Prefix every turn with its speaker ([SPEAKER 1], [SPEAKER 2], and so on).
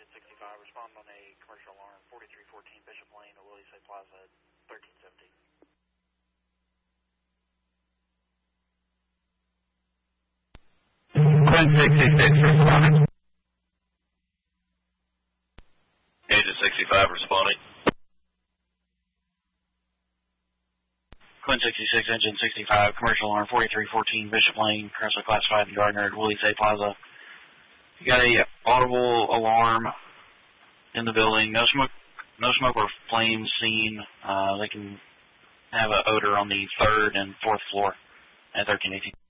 [SPEAKER 1] 65, respond on a commercial alarm, 4314 Bishop Lane, Willies A Plaza, 1317.
[SPEAKER 2] Quinn 666, responding.
[SPEAKER 3] Agent 65, responding.
[SPEAKER 4] Quinn 66, Engine 65, commercial alarm 4314 Bishop Lane, currently classified in Gardner at Willies A Plaza. You got a audible alarm in the building. No smoke or flames seen. They can have an odor on the 3rd and 4th floor at 1318.